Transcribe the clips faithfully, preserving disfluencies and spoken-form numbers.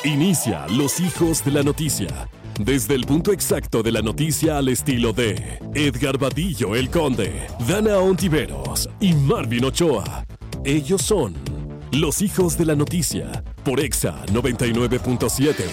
Inicia Los Hijos de la Noticia. Desde el punto exacto de la noticia al estilo de Edgar Vadillo el Conde, Dana Ontiveros y Marvin Ochoa. Ellos son Los Hijos de la Noticia por Exa noventa y nueve punto siete.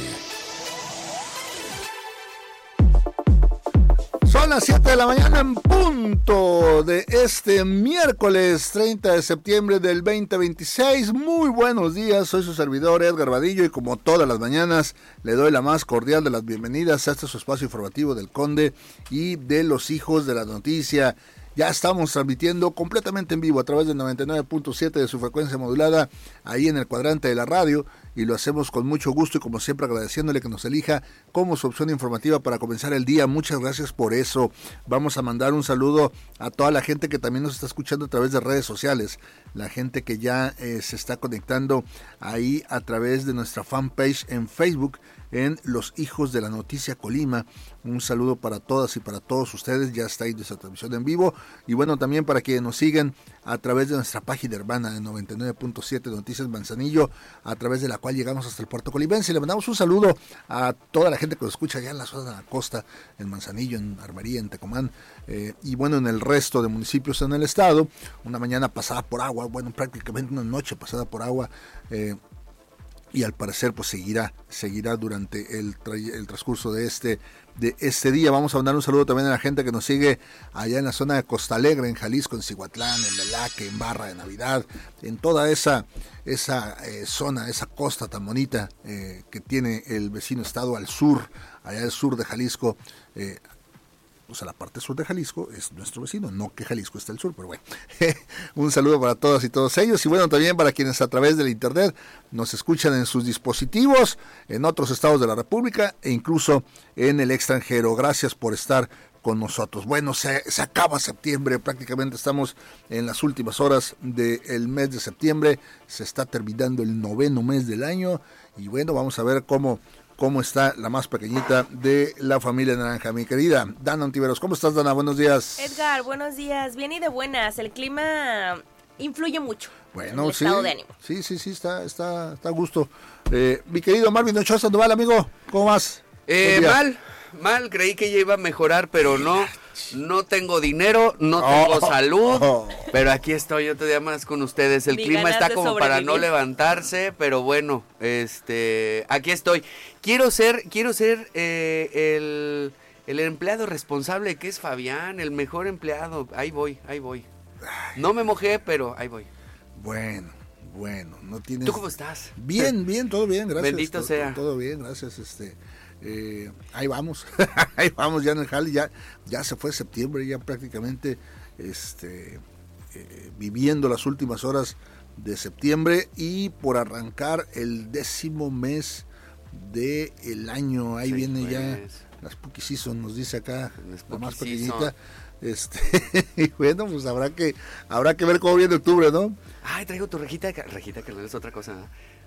Son las siete de la mañana en punto de este miércoles treinta de septiembre del veinte veintiséis. Muy buenos días, soy su servidor Edgar Vadillo y como todas las mañanas le doy la más cordial de las bienvenidas a este su espacio informativo del Conde y de Los Hijos de la Noticia. Ya estamos transmitiendo completamente en vivo a través del noventa y nueve punto siete de su frecuencia modulada ahí en el cuadrante de la radio y lo hacemos con mucho gusto y como siempre agradeciéndole que nos elija como su opción informativa para comenzar el día. Muchas gracias por eso. Vamos a mandar un saludo a toda la gente que también nos está escuchando a través de redes sociales, la gente que ya eh, se está conectando ahí a través de nuestra fanpage en Facebook en Los Hijos de la Noticia Colima. Un saludo para todas y para todos ustedes, ya está ahí nuestra transmisión en vivo y bueno, también para que nos sigan a través de nuestra página hermana de noventa y nueve punto siete Noticias Manzanillo, a través de la cual llegamos hasta el puerto colimense. Le mandamos un saludo a toda la gente que nos escucha allá en la zona de la costa, en Manzanillo, en Armería, en Tecomán eh, y bueno, en el resto de municipios en el estado. Una mañana pasada por agua, bueno, prácticamente una noche pasada por agua, eh, y al parecer pues seguirá seguirá durante el, tra- el transcurso de este de este día. Vamos a mandar un saludo también a la gente que nos sigue allá en la zona de Costa Alegre, en Jalisco, en Cihuatlán, en Lelaque, en Barra de Navidad, en toda esa esa eh, zona, esa costa tan bonita eh, que tiene el vecino estado al sur, allá al sur de Jalisco. eh, O sea, la parte sur de Jalisco es nuestro vecino, no que Jalisco esté al sur, pero bueno. Un saludo para todas y todos ellos y bueno, también para quienes a través del internet nos escuchan en sus dispositivos, en otros estados de la República e incluso en el extranjero. Gracias por estar con nosotros. Bueno, se, se acaba septiembre, prácticamente estamos en las últimas horas del mes de septiembre, se está terminando el noveno mes del año y bueno, vamos a ver cómo... cómo está la más pequeñita de la familia naranja, mi querida Dana Ontiveros. ¿Cómo estás, Dana? Buenos días. Edgar, buenos días. Bien y de buenas. El clima influye mucho bueno, en el sí, estado de ánimo. Sí, sí, sí, está, está, está a gusto. Eh, mi querido Marvin Ochoa Sandoval, amigo, ¿cómo vas? Eh, mal, mal, creí que ya iba a mejorar, pero no, no tengo dinero, no tengo oh, salud, oh. Pero aquí estoy otro día más con ustedes. El Ni clima está como sobrevivir. para no levantarse, pero bueno, este, aquí estoy. Quiero ser, quiero ser eh, el, el empleado responsable que es Fabián, el mejor empleado. Ahí voy, ahí voy. No me mojé, pero ahí voy. Bueno, bueno, no tienes. ¿Tú cómo estás? Bien, bien, todo bien, gracias. Bendito todo, sea. Todo bien, gracias, este. Eh, ahí vamos, ahí vamos ya en el jale, ya, ya se fue septiembre, ya prácticamente este, eh, viviendo las últimas horas de septiembre y por arrancar el décimo mes del año. Ahí sí, viene pues. Ya la Spooky Season, nos dice acá la más pequeñita. Este, y bueno, pues habrá que habrá que ver cómo viene octubre, ¿no? Ay, traigo tu rejita de canela, rejita que no es otra cosa, ¿no?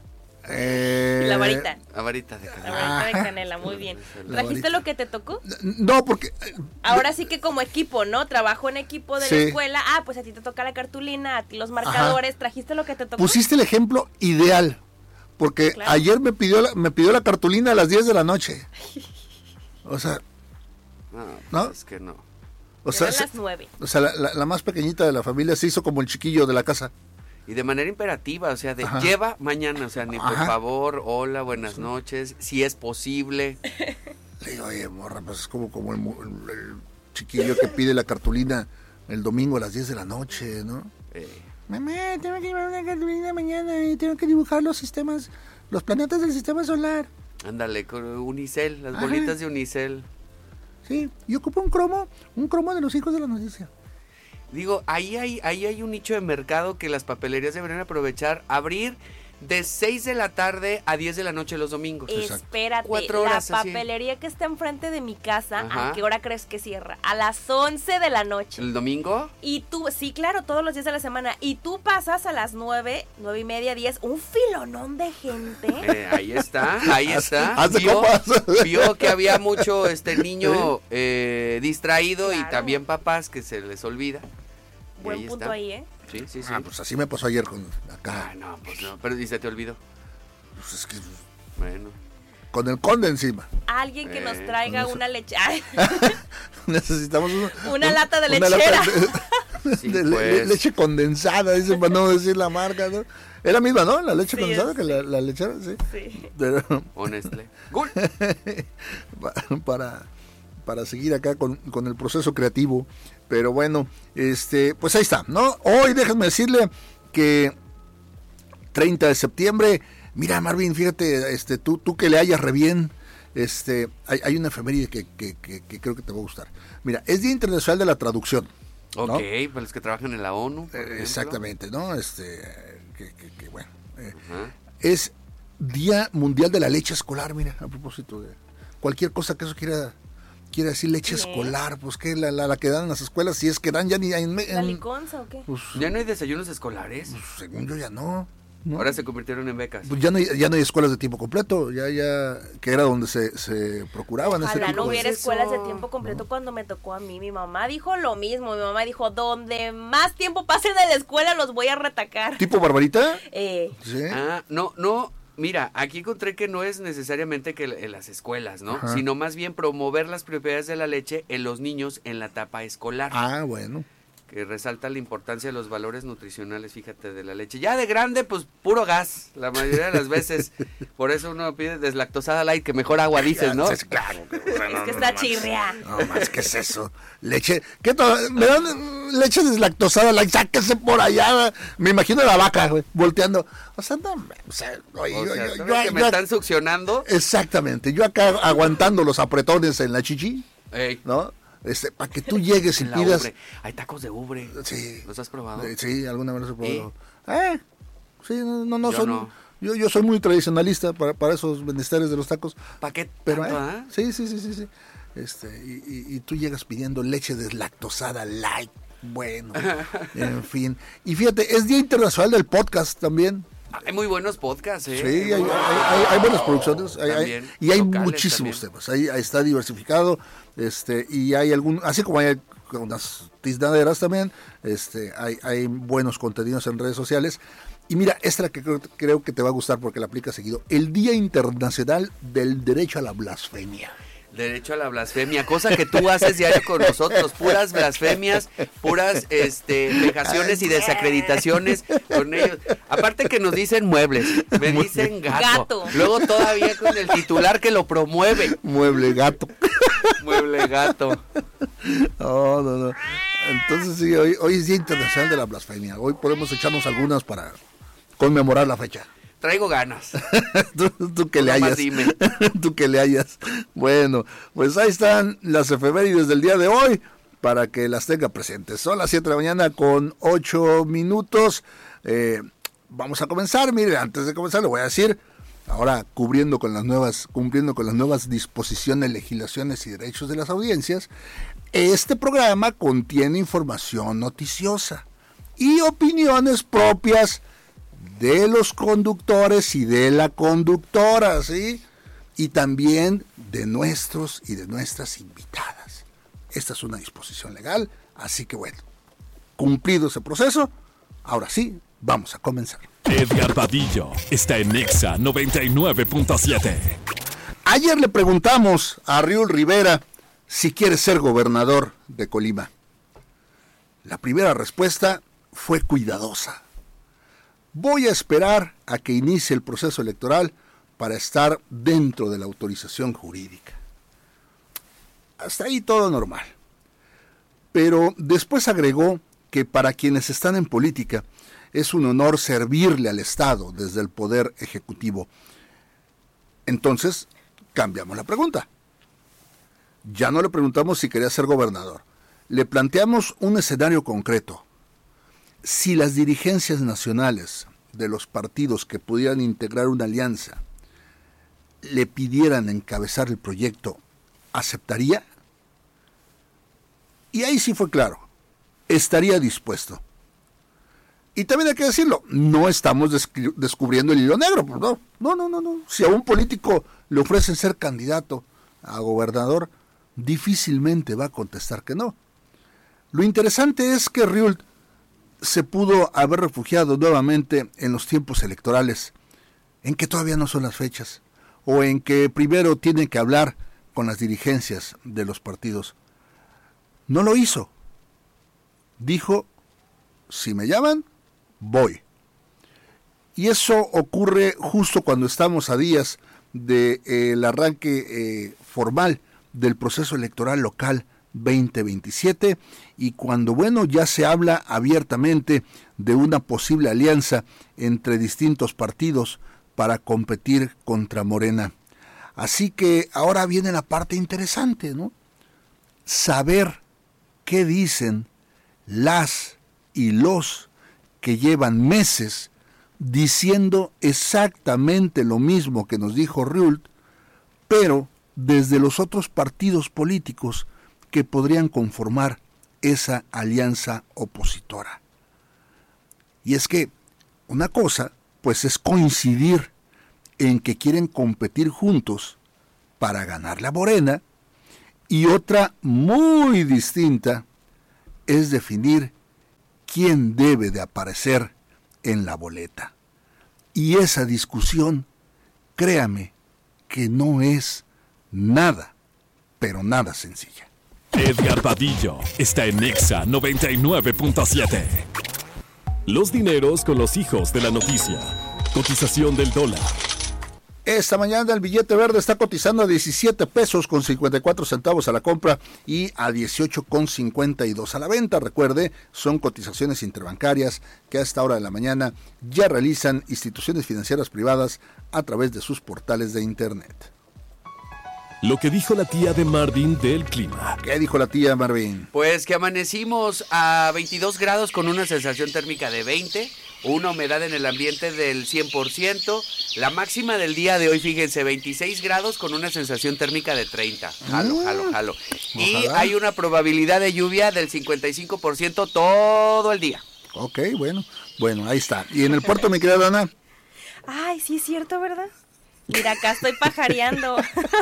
Eh, la varita. La varita de canela. La varita de canela, muy bien. ¿Trajiste lo que te tocó? No, porque... Ahora sí que como equipo, ¿no? Trabajo en equipo de sí. La escuela. Ah, pues a ti te toca la cartulina, a ti los marcadores. Ajá. ¿Trajiste lo que te tocó? Pusiste el ejemplo ideal, porque claro. Ayer me pidió la, me pidió la cartulina a las diez de la noche. O sea... No, ¿no? Es que no. O sea, Eran las nueve. O sea, la, la, la más pequeñita de la familia se hizo como el chiquillo de la casa. Y de manera imperativa, o sea, de Ajá. lleva mañana, o sea, ni Ajá. por favor, hola, buenas sí. noches, si es posible. Le digo, oye, morra, pues es como, como el, el, el chiquillo que pide la cartulina el domingo a las diez de la noche, ¿no? Eh. Mamá, tengo que llevar una cartulina mañana y tengo que dibujar los sistemas, los planetas del sistema solar. Ándale, con Unicel, las Ajá. bolitas de Unicel. Sí, y ocupo un cromo, un cromo de Los Hijos de la Noticia. Digo, ahí hay, ahí hay un nicho de mercado que las papelerías deberían aprovechar, abrir de seis de la tarde a diez de la noche los domingos. Espérate, Cuatro horas, la papelería así. Que está enfrente de mi casa, Ajá. ¿a qué hora crees que cierra? A las once de la noche. ¿El domingo? Y tú, sí, claro, todos los días de la semana. Y tú pasas a las nueve, nueve y media, diez, un filonón de gente. Eh, ahí está, ahí está. Haz de vio, copas. vio que había mucho este niño eh, distraído claro. Y también papás que se les olvida. Buen ahí punto está. Ahí, ¿eh? Sí, sí, sí. Ah, pues así me pasó ayer con acá. Ah, no, pues no, pero ¿y se te olvidó? Pues es que Bueno. Con el conde encima. Alguien que eh, nos traiga una leche. Necesitamos una, una un, lata de una lechera. Lata de, sí, de pues. le, leche condensada, dice, para no decir la marca, ¿no? Era misma, ¿no? La leche sí, condensada sí. que la, la lechera, sí. Sí. Pero, Honestly. para, para seguir acá con, con el proceso creativo. Pero bueno, este, pues ahí está, ¿no? Hoy déjenme decirle que treinta de septiembre, mira Marvin, fíjate, este, tú, tú que le hayas re bien, este, hay, hay una efeméride que, que, que, que creo que te va a gustar. Mira, es Día Internacional de la Traducción. Ok, ¿no? Para los que trabajan en la ONU. Eh, exactamente, ¿no? Este, que, que, que bueno. Eh, uh-huh. Es Día Mundial de la Leche Escolar, mira, a propósito de cualquier cosa que eso quiera, quiera decir leche ¿Qué? escolar, pues que la, la, la que dan en las escuelas, si es que dan ya ni en, en ¿La liconza o qué? Pues, ¿ya no hay desayunos escolares? Pues, según yo ya no. ¿No? Ahora se convirtieron en becas. Pues ya no hay, ya no hay escuelas de tiempo completo, ya ya que era donde se, se procuraban. Ojalá ese no hubiera de... escuelas de tiempo completo ¿no? Cuando me tocó a mí. Mi mamá dijo lo mismo. Mi mamá dijo, donde más tiempo pasen en la escuela los voy a retacar. ¿Tipo Barbarita? Eh. ¿Sí? Ah, no, no. Mira, aquí encontré que no es necesariamente que en las escuelas, ¿no? Ajá. Sino más bien promover las propiedades de la leche en los niños en la etapa escolar. Ah, bueno. Que resalta la importancia de los valores nutricionales, fíjate, de la leche. Ya de grande, pues, puro gas, la mayoría de las veces. Por eso uno pide deslactosada light, que mejor agua dices, ¿no? Es claro. Que, o sea, no, es que no, está no, chirria. No, más, ¿qué es eso? Leche, ¿qué to- ¿Me dan leche deslactosada light? Sáquese por allá. Me imagino la vaca, güey, volteando. O sea, no, o sea, oye, o yo, sea yo, yo, que yo, me yo, están succionando. Exactamente, yo acá aguantando los apretones en la chichi, Ey. ¿no? Este, para que tú llegues y la pidas. Ubre. Hay tacos de ubre. Sí. ¿Los has probado? Sí, alguna vez los he probado. ¿Eh? Sí, no, no, no yo son. No. Yo, yo soy muy tradicionalista para, para esos menesteres de los tacos. ¿Para qué? Pero, tanto, ¿eh? ¿eh? Sí, sí, sí, sí, sí. Este, y, y, y tú llegas pidiendo leche deslactosada light. Bueno, en fin. Y fíjate, es Día Internacional del Podcast también. Hay muy buenos podcasts, ¿eh? Sí, hay, hay, hay, hay buenas producciones hay, hay, y hay muchísimos también. temas. Ahí, ahí está diversificado, este, y hay algún, así como hay unas tiznaderas también, este, hay, hay buenos contenidos en redes sociales. Y mira, esta es la que creo, creo que te va a gustar porque la aplica seguido. El Día Internacional del Derecho a la Blasfemia. Derecho a la blasfemia, cosa que tú haces diario con nosotros, puras blasfemias, puras este vejaciones y desacreditaciones con ellos. Aparte que nos dicen muebles, me dicen gato. gato. Luego todavía con el titular que lo promueve. Mueble gato. Mueble gato. No, no, no. Entonces sí, hoy, hoy es Día Internacional de la Blasfemia. Hoy podemos echarnos algunas para conmemorar la fecha. Traigo ganas. tú, tú que le hayas. tú que le hayas. Bueno, pues ahí están las efemérides del día de hoy para que las tenga presentes. Son las siete de la mañana con ocho minutos. Eh, vamos a comenzar. Mire, antes de comenzar le voy a decir, ahora cubriendo con las nuevas, cumpliendo con las nuevas disposiciones, legislaciones y derechos de las audiencias, este programa contiene información noticiosa y opiniones propias de los conductores y de la conductora, ¿sí? Y también de nuestros y de nuestras invitadas. Esta es una disposición legal, así que bueno, cumplido ese proceso, ahora sí, vamos a comenzar. Edgar Vadillo está en Nexa noventa y nueve punto siete. Ayer le preguntamos a Riul Rivera si quiere ser gobernador de Colima. La primera respuesta fue cuidadosa. Voy a esperar a que inicie el proceso electoral para estar dentro de la autorización jurídica. Hasta ahí todo normal. Pero después agregó que para quienes están en política es un honor servirle al Estado desde el Poder Ejecutivo. Entonces, cambiamos la pregunta. Ya no le preguntamos si quería ser gobernador. Le planteamos un escenario concreto. Si las dirigencias nacionales de los partidos que pudieran integrar una alianza le pidieran encabezar el proyecto, ¿aceptaría? Y ahí sí fue claro, estaría dispuesto. Y también hay que decirlo, no estamos descri- descubriendo el hilo negro, pues no, no, no, no, no. Si a un político le ofrecen ser candidato a gobernador, difícilmente va a contestar que no. Lo interesante es que Riul se pudo haber refugiado nuevamente en los tiempos electorales, en que todavía no son las fechas, o en que primero tienen que hablar con las dirigencias de los partidos. No lo hizo. Dijo, si me llaman, voy. Y eso ocurre justo cuando estamos a días del de, arranque eh, formal del proceso electoral local veinte veintisiete y cuando, bueno, ya se habla abiertamente de una posible alianza entre distintos partidos para competir contra Morena. Así que ahora viene la parte interesante, ¿no? Saber qué dicen las y los que llevan meses diciendo exactamente lo mismo que nos dijo Riult, pero desde los otros partidos políticos que podrían conformar esa alianza opositora. Y es que una cosa, pues, es coincidir en que quieren competir juntos para ganarle a Morena, y otra muy distinta es definir quién debe de aparecer en la boleta. Y esa discusión, créame, que no es nada, pero nada sencilla. Edgar Vadillo está en Exa noventa y nueve punto siete. Los dineros con los hijos de la noticia. Cotización del dólar. Esta mañana el billete verde está cotizando a diecisiete pesos con cincuenta y cuatro centavos a la compra y a dieciocho con cincuenta y dos a la venta. Recuerde, son cotizaciones interbancarias que a esta hora de la mañana ya realizan instituciones financieras privadas a través de sus portales de internet. Lo que dijo la tía de Marvin del clima. ¿Qué dijo la tía Marvin? Pues que amanecimos a veintidós grados con una sensación térmica de veinte, una humedad en el ambiente del cien por ciento, la máxima del día de hoy, fíjense, veintiséis grados con una sensación térmica de treinta. Jalo, jalo, jalo. Y Ojalá. hay una probabilidad de lluvia del cincuenta y cinco por ciento todo el día. Ok, bueno, bueno, ahí está. ¿Y en el puerto, mi querida Dana? Ay, sí es cierto, ¿verdad? Mira, acá estoy pajareando.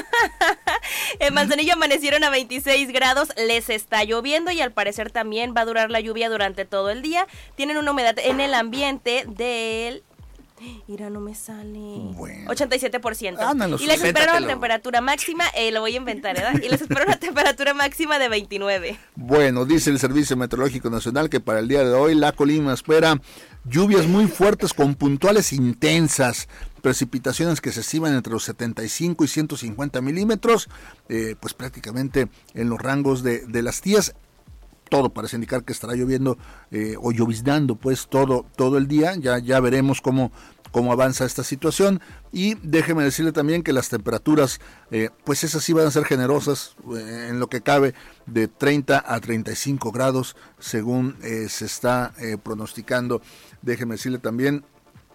En Manzanillo amanecieron a veintiséis grados, les está lloviendo y al parecer también va a durar la lluvia durante todo el día. Tienen una humedad en el ambiente del... Mira, no me sale. Bueno. ochenta y siete por ciento. Ah, no lo y les sé. espero una Invéntatelo. temperatura máxima, eh, lo voy a inventar, ¿verdad? Y les espero una temperatura máxima de veintinueve. Bueno, dice el Servicio Meteorológico Nacional que para el día de hoy la Colima espera lluvias muy fuertes con puntuales intensas, precipitaciones que se estiman entre los setenta y cinco y ciento cincuenta milímetros, eh, pues prácticamente en los rangos de, de las tías. Todo parece indicar que estará lloviendo eh, o lloviznando pues todo, todo el día. Ya, ya veremos cómo, cómo avanza esta situación. Y déjeme decirle también que las temperaturas, eh, pues esas sí van a ser generosas eh, en lo que cabe de treinta a treinta y cinco grados según eh, se está eh, pronosticando. Déjeme decirle también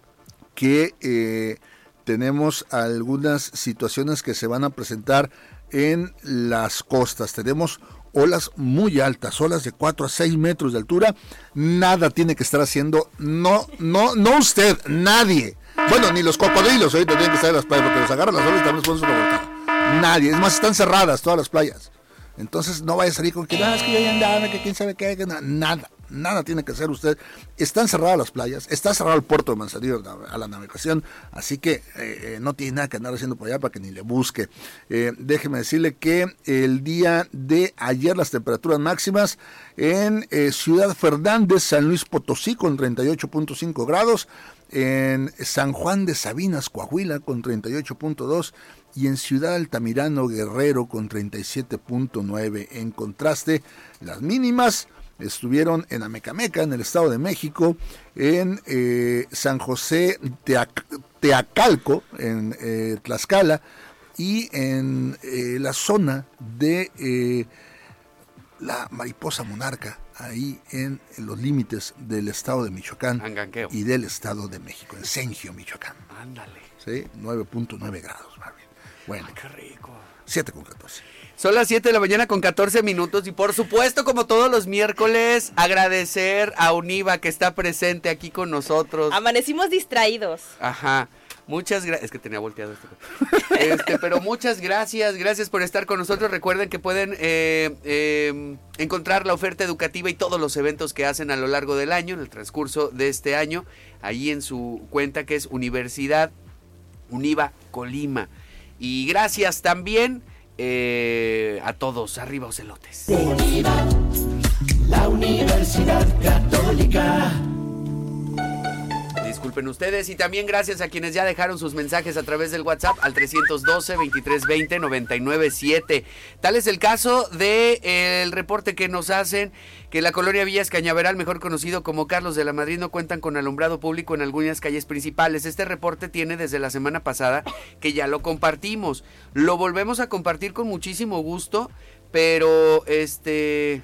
que eh, tenemos algunas situaciones que se van a presentar en las costas. Tenemos olas muy altas, olas de cuatro a seis metros de altura. Nada tiene que estar haciendo, no, no, no usted, nadie. Bueno, ni los cocodrilos ahorita tienen que estar en las playas porque los agarran las olas y también les ponen una voltada. Nadie, es más, están cerradas todas las playas. Entonces no vaya a salir con que, ah, es que yo ya andaba, que quién sabe qué, que nada, nada, nada tiene que hacer usted. Están cerradas las playas, está cerrado el puerto de Manzanillo a la navegación, así que eh, no tiene nada que andar haciendo por allá para que ni le busque. Eh, déjeme decirle que el día de ayer las temperaturas máximas en eh, Ciudad Fernández, San Luis Potosí con treinta y ocho punto cinco grados, en San Juan de Sabinas, Coahuila con treinta y ocho punto dos y en Ciudad Altamirano, Guerrero con treinta y siete punto nueve. En contraste, las mínimas estuvieron en Amecameca, en el Estado de México, en eh, San José Teac- Teacalco, en eh, Tlaxcala, y en eh, la zona de eh, la Mariposa Monarca, ahí en, en los límites del Estado de Michoacán Anganqueo. y del Estado de México, en Sengio, Michoacán. Ándale. ¿Sí? nueve punto nueve grados, Marvin. Bueno, Ay, qué rico. siete con catorce. Son las siete de la mañana con catorce minutos y por supuesto, como todos los miércoles, agradecer a Univa que está presente aquí con nosotros. Amanecimos distraídos. Ajá. Muchas gracias. Es que tenía volteado esto. Este, pero muchas gracias. Gracias por estar con nosotros. Recuerden que pueden eh, eh, encontrar la oferta educativa y todos los eventos que hacen a lo largo del año, en el transcurso de este año, ahí en su cuenta que es Universidad Univa Colima. Y gracias también eh, a todos. Arriba Ocelotes. La Universidad Católica. Disculpen ustedes y también gracias a quienes ya dejaron sus mensajes a través del WhatsApp al trescientos doce, veintitrés veinte, noventa y nueve siete. Tal es el caso de eh, el reporte que nos hacen que la colonia Villas Cañaveral, mejor conocido como Carlos de la Madrid, no cuentan con alumbrado público en algunas calles principales. Este reporte tiene desde la semana pasada que ya lo compartimos. Lo volvemos a compartir con muchísimo gusto, pero este...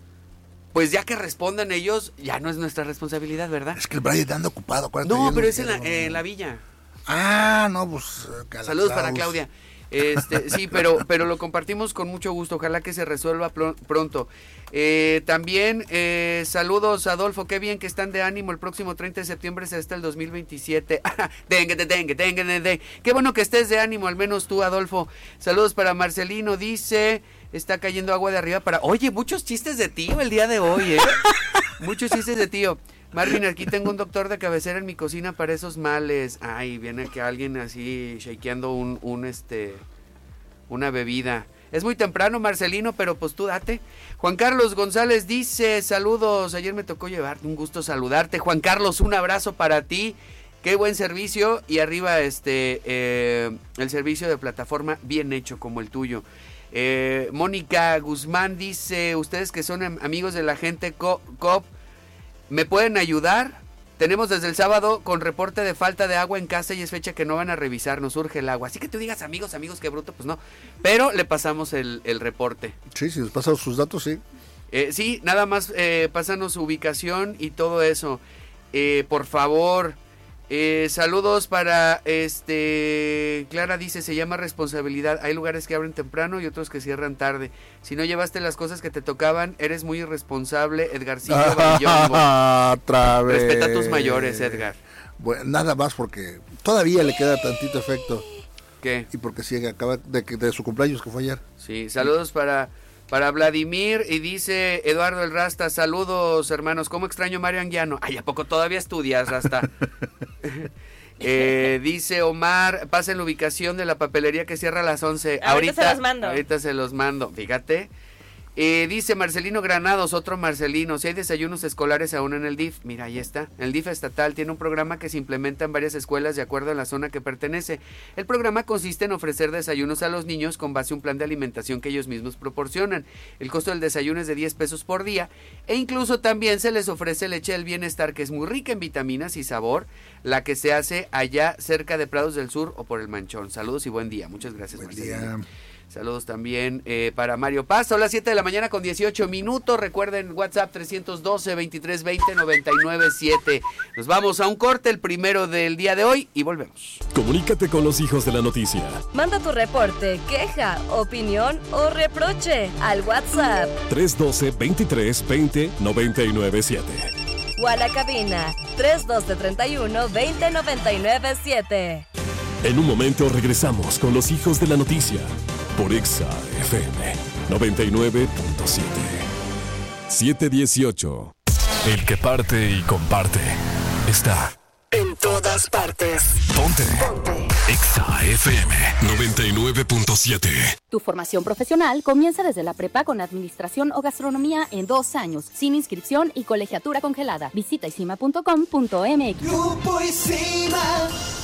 pues ya que respondan ellos, ya no es nuestra responsabilidad, ¿verdad? Es que el Brian anda ocupado. No, pero es en la, eh, en la villa. Ah, no, pues... Saludos para Claudia. Este, sí, pero, pero lo compartimos con mucho gusto. Ojalá que se resuelva pl- pronto. Eh, también, eh, saludos, Adolfo. Qué bien que están de ánimo. El próximo treinta de septiembre se está el dos mil veintisiete. dengue, dengue, dengue, dengue. Qué bueno que estés de ánimo, al menos tú, Adolfo. Saludos para Marcelino. Dice... está cayendo agua de arriba para... Oye, muchos chistes de tío el día de hoy, ¿eh? Muchos chistes de tío. Marvin, aquí tengo un doctor de cabecera en mi cocina para esos males. Ay, viene que alguien así shakeando un, un este, una bebida. Es muy temprano, Marcelino, pero pues tú date. Juan Carlos González dice, saludos, ayer me tocó llevarte, un gusto saludarte. Juan Carlos, un abrazo para ti. Qué buen servicio y arriba este, eh, el servicio de plataforma bien hecho como el tuyo. Eh, Mónica Guzmán dice, ustedes que son amigos de la gente C O P, ¿me pueden ayudar? Tenemos desde el sábado con reporte de falta de agua en casa y es fecha que no van a revisar, nos urge el agua. Así que tú digas amigos, amigos, qué bruto, pues no. Pero le pasamos el, el reporte. Sí, si les pasan sus datos, sí. Eh, sí, nada más eh, pásanos su ubicación y todo eso. Eh, por favor... Eh, saludos para este Clara dice, se llama responsabilidad. Hay lugares que abren temprano y otros que cierran tarde. Si no llevaste las cosas que te tocaban, eres muy irresponsable. Edgarcillo Bayongo. Otra vez. Respeta a tus mayores, Edgar. Bueno, nada más porque todavía le queda tantito efecto. ¿Qué? Y porque sí, acaba de, de su cumpleaños que fue ayer. Sí, saludos para... Para Vladimir, y dice Eduardo el Rasta, saludos hermanos, ¿cómo extraño a Mario Anguiano? Ay, ¿a poco todavía estudias, Rasta? eh, dice Omar, pasen la ubicación de la papelería que cierra a las once. Ahorita, ahorita se los mando. Ahorita se los mando, fíjate. Eh, dice Marcelino Granados, otro Marcelino, si hay desayunos escolares aún en el D I F, mira, ahí está, el D I F estatal tiene un programa que se implementa en varias escuelas de acuerdo a la zona que pertenece. El programa consiste en ofrecer desayunos a los niños con base a un plan de alimentación que ellos mismos proporcionan. El costo del desayuno es de diez pesos por día e incluso también se les ofrece leche del bienestar, que es muy rica en vitaminas y sabor, la que se hace allá cerca de Prados del Sur o por el Manchón. Saludos y buen día, muchas gracias, Buen Marcelino. día. Saludos también eh, para Mario Paz. Son las siete de la mañana con dieciocho minutos. Recuerden, WhatsApp trescientos doce, veintitrés veinte, noventa y nueve siete. Nos vamos a un corte, el primero del día de hoy, y volvemos. Comunícate con los hijos de la noticia. Manda tu reporte, queja, opinión o reproche al WhatsApp trescientos doce, veintitrés veinte, noventa y nueve siete. o a la cabina trescientos doce, treinta y uno, veinte, noventa y nueve siete. En un momento regresamos con los hijos de la noticia por Exa F M noventa y nueve punto siete. siete dieciocho. El que parte y comparte está En todas partes. Ponte. Ponte. Exa F M noventa y nueve punto siete. Tu formación profesional comienza desde la prepa con administración o gastronomía en dos años, sin inscripción y colegiatura congelada. Visita isima punto com punto m x. Grupo Isima.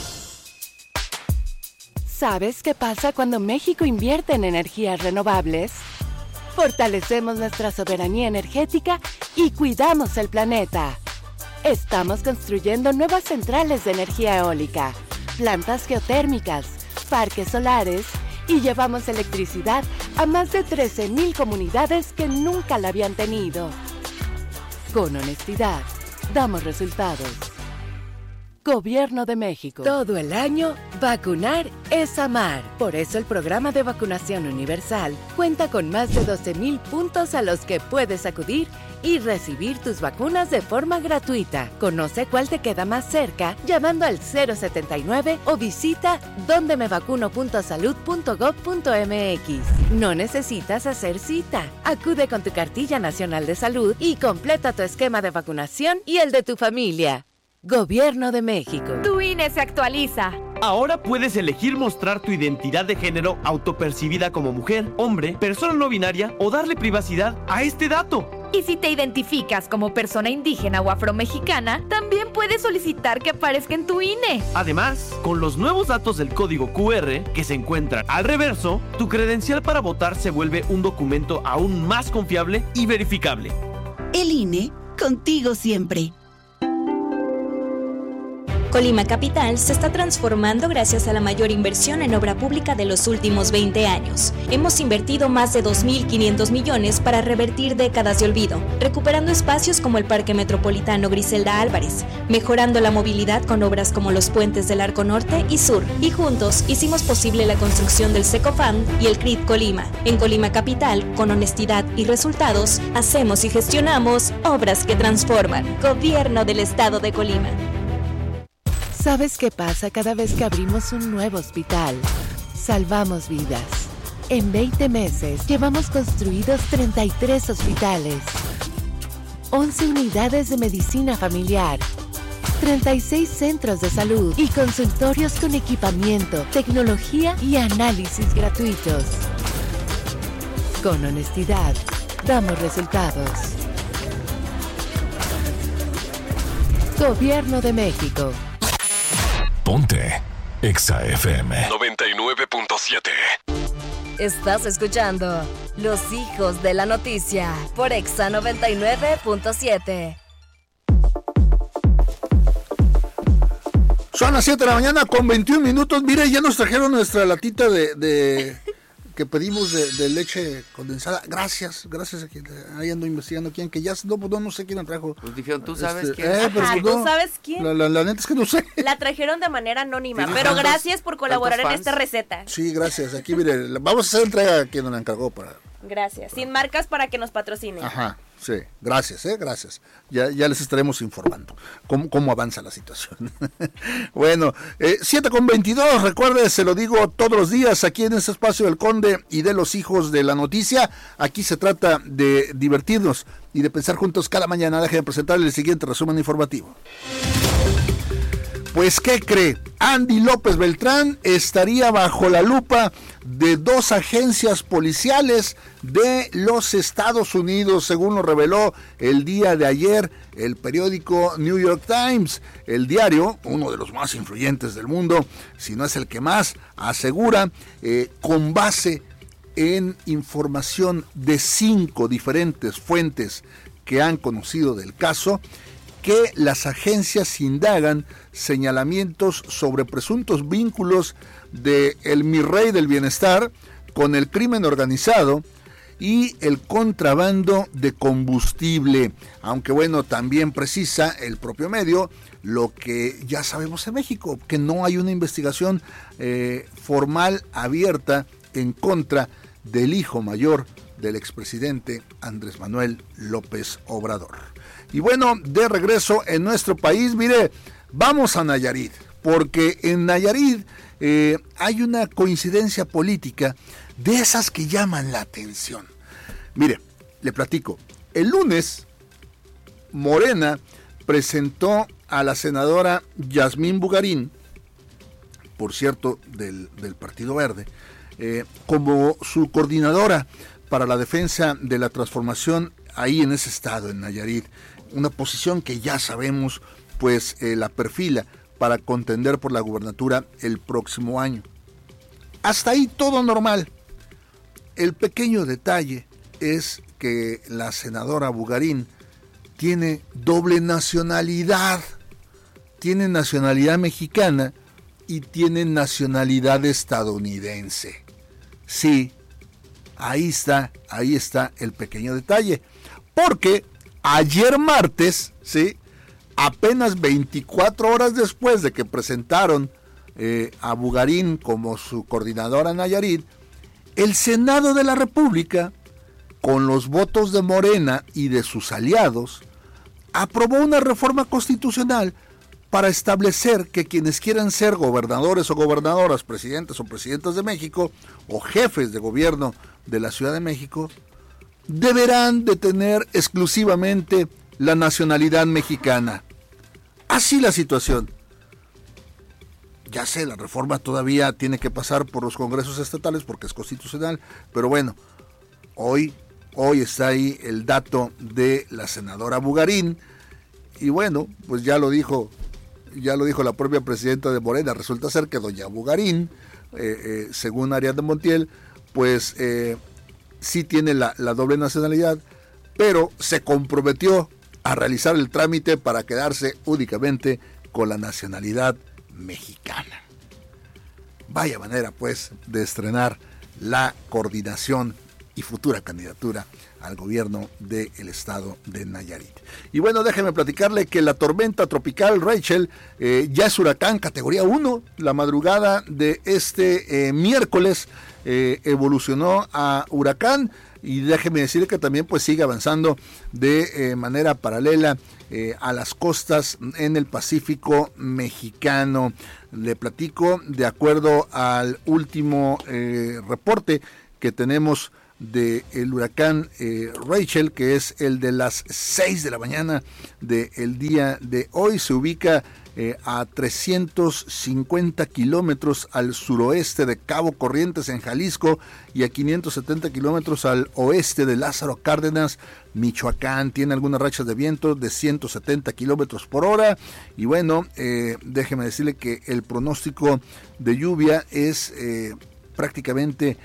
¿Sabes qué pasa cuando México invierte en energías renovables? Fortalecemos nuestra soberanía energética y cuidamos el planeta. Estamos construyendo nuevas centrales de energía eólica, plantas geotérmicas, parques solares y llevamos electricidad a más de trece mil comunidades que nunca la habían tenido. Con honestidad, damos resultados. Gobierno de México. Todo el año, vacunar es amar. Por eso el programa de vacunación universal cuenta con más de doce mil puntos a los que puedes acudir y recibir tus vacunas de forma gratuita. Conoce cuál te queda más cerca llamando al cero setenta y nueve o visita donde me vacuno punto salud punto gob punto m x. No necesitas hacer cita. Acude con tu cartilla nacional de salud y completa tu esquema de vacunación y el de tu familia. Gobierno de México. Tu I N E se actualiza. Ahora puedes elegir mostrar tu identidad de género autopercibida como mujer, hombre, persona no binaria o darle privacidad a este dato. Y si te identificas como persona indígena o afromexicana, también puedes solicitar que aparezca en tu I N E. Además, con los nuevos datos del código cu erre que se encuentran al reverso, tu credencial para votar se vuelve un documento aún más confiable y verificable. El I N E, contigo siempre. Colima Capital se está transformando gracias a la mayor inversión en obra pública de los últimos veinte años. Hemos invertido más de dos mil quinientos millones para revertir décadas de olvido, recuperando espacios como el Parque Metropolitano Griselda Álvarez, mejorando la movilidad con obras como los puentes del Arco Norte y Sur, y juntos hicimos posible la construcción del Secofam y el C R I T Colima. En Colima Capital, con honestidad y resultados, hacemos y gestionamos obras que transforman. Gobierno del Estado de Colima. ¿Sabes qué pasa cada vez que abrimos un nuevo hospital? Salvamos vidas. En veinte meses llevamos construidos treinta y tres hospitales, once unidades de medicina familiar, treinta y seis centros de salud y consultorios con equipamiento, tecnología y análisis gratuitos. Con honestidad, damos resultados. Gobierno de México. Ponte Exa F M noventa y nueve punto siete. Estás escuchando Los Hijos de la Noticia por Exa noventa y nueve punto siete. Son las siete de la mañana con veintiún minutos. Mire, ya nos trajeron nuestra latita de, de que pedimos de, de leche condensada. Gracias, gracias a quien ahí ando investigando quién, que ya no, no, no sé quién la trajo. Pues dijeron, ¿tú sabes este, quién? Eh, pero Ajá, pues ¿tú no, sabes quién? La, la, la neta es que no sé. La trajeron de manera anónima, ¿Tienes pero tantos- gracias por colaborar en tantos esta fans? receta. Sí, gracias. Aquí, mire, la- vamos a hacer entrega a quien nos la encargó para... Gracias. Sin marcas para que nos patrocinen. Ajá, sí, gracias, eh, gracias. Ya, ya les estaremos informando cómo, cómo avanza la situación. Bueno, eh, siete con veintidós, recuerde, se lo digo todos los días aquí en este espacio del Conde y de los Hijos de la Noticia. Aquí se trata de divertirnos y de pensar juntos cada mañana. Déjenme presentarle el siguiente resumen informativo. Pues, ¿qué cree? Andy López Beltrán estaría bajo la lupa de dos agencias policiales de los Estados Unidos, según lo reveló el día de ayer el periódico New York Times. El diario, uno de los más influyentes del mundo, si no es el que más, asegura, eh, con base en información de cinco diferentes fuentes que han conocido del caso, que las agencias indagan señalamientos sobre presuntos vínculos de el mi rey del bienestar con el crimen organizado y el contrabando de combustible, aunque bueno, también precisa el propio medio lo que ya sabemos en México, que no hay una investigación eh, formal abierta en contra del hijo mayor del expresidente Andrés Manuel López Obrador. Y bueno, de regreso en nuestro país, mire, vamos a Nayarit, porque en Nayarit eh, hay una coincidencia política de esas que llaman la atención. Mire, le platico, el lunes Morena presentó a la senadora Yasmín Bugarín, por cierto, del, del Partido Verde, eh, como su coordinadora para la defensa de la transformación ahí en ese estado, en Nayarit. Una posición que ya sabemos, pues eh, la perfila para contender por la gubernatura el próximo año. Hasta ahí todo normal. El pequeño detalle es que la senadora Bugarín tiene doble nacionalidad. Tiene nacionalidad mexicana y tiene nacionalidad estadounidense. Sí, ahí está, ahí está el pequeño detalle. Porque ayer martes, ¿sí?, apenas veinticuatro horas después de que presentaron eh, a Bugarín como su coordinadora en Nayarit, el Senado de la República, con los votos de Morena y de sus aliados, aprobó una reforma constitucional para establecer que quienes quieran ser gobernadores o gobernadoras, presidentes o presidentas de México, o jefes de gobierno de la Ciudad de México, deberán de tener exclusivamente la nacionalidad mexicana. Así la situación. ya sé, la reforma todavía tiene que pasar por los congresos estatales porque es constitucional, pero bueno, hoy, hoy está ahí el dato de la senadora Bugarín, y bueno, pues ya lo dijo, ya lo dijo la propia presidenta de Morena. Resulta ser que doña Bugarín, eh, eh, según Ariadna Montiel, pues eh, sí tiene la, la doble nacionalidad, pero se comprometió a realizar el trámite para quedarse únicamente con la nacionalidad mexicana. Vaya manera, pues, de estrenar la coordinación y futura candidatura al gobierno del estado de Nayarit. Y bueno, déjeme platicarle que la tormenta tropical Rachel eh, ya es huracán categoría uno. La madrugada de este eh, miércoles eh, evolucionó a huracán, y déjeme decirle que también pues sigue avanzando de eh, manera paralela eh, a las costas en el Pacífico mexicano. Le platico, de acuerdo al último eh, reporte que tenemos del huracán eh, Rachel, que es el de las seis de la mañana del día de hoy, se ubica eh, a trescientos cincuenta kilómetros al suroeste de Cabo Corrientes en Jalisco y a quinientos setenta kilómetros al oeste de Lázaro Cárdenas, Michoacán. Tiene algunas rachas de viento de ciento setenta kilómetros por hora, y bueno, eh, déjeme decirle que el pronóstico de lluvia es eh, prácticamente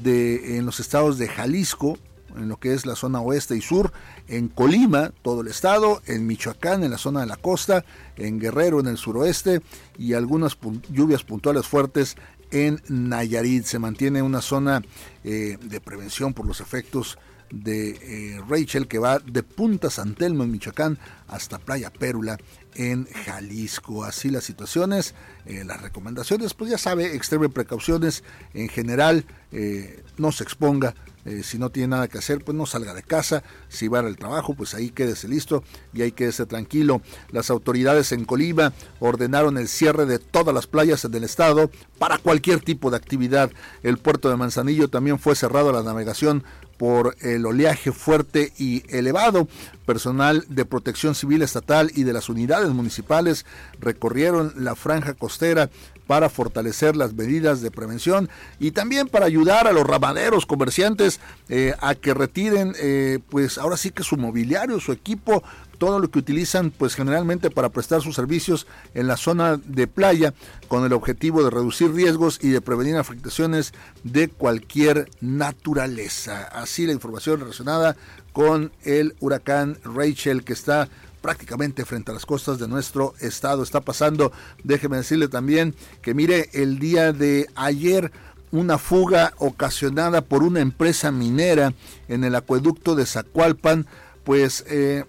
de en los estados de Jalisco, en lo que es la zona oeste y sur, en Colima, todo el estado, en Michoacán, en la zona de la costa, en Guerrero, en el suroeste, y algunas pu- lluvias puntuales fuertes en Nayarit. Se mantiene una zona eh, de prevención por los efectos de eh, Rachel, que va de Punta San Telmo en Michoacán hasta Playa Pérula en Jalisco. Así las situaciones, eh, las recomendaciones, pues ya sabe, extreme precauciones en general, eh, no se exponga, eh, si no tiene nada que hacer, pues no salga de casa, si va al trabajo, pues ahí quédese listo y ahí quédese tranquilo. Las autoridades en Colima ordenaron el cierre de todas las playas en el estado para cualquier tipo de actividad. El puerto de Manzanillo también fue cerrado a la navegación por el oleaje fuerte y elevado. Personal de Protección Civil Estatal y de las unidades municipales recorrieron la franja costera para fortalecer las medidas de prevención y también para ayudar a los ramaderos, comerciantes, eh, a que retiren, eh, pues ahora sí que su mobiliario, su equipo, todo lo que utilizan pues generalmente para prestar sus servicios en la zona de playa, con el objetivo de reducir riesgos y de prevenir afectaciones de cualquier naturaleza. Así la información relacionada con el huracán Rachel, que está prácticamente frente a las costas de nuestro estado, está pasando. Déjeme decirle también que mire, el día de ayer una fuga ocasionada por una empresa minera en el acueducto de Zacualpan, pues eh,